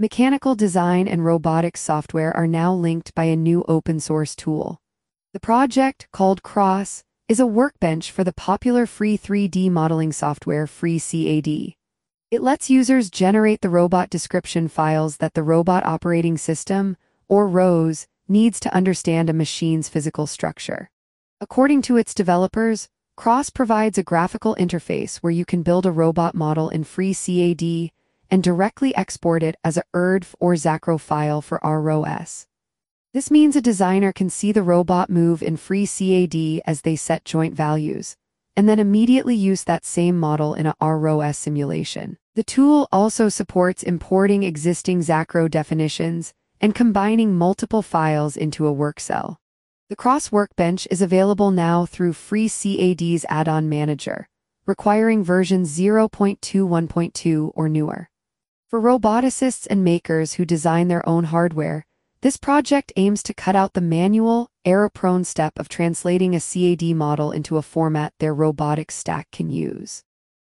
Mechanical design and robotics software are now linked by a new open-source tool. The project, called CROSS, is a workbench for the popular free 3D modeling software FreeCAD. It lets users generate the robot description files that the robot operating system, or ROS, needs to understand a machine's physical structure. According to its developers, CROSS provides a graphical interface where you can build a robot model in FreeCAD and directly export it as a ERDF or XACRO file for ROS. This means a designer can see the robot move in FreeCAD as they set joint values, and then immediately use that same model in a ROS simulation. The tool also supports importing existing XACRO definitions and combining multiple files into a work cell. The CROSS Workbench is available now through FreeCAD's add-on manager, requiring version 0.21.2 or newer. For roboticists and makers who design their own hardware, this project aims to cut out the manual, error-prone step of translating a CAD model into a format their robotics stack can use.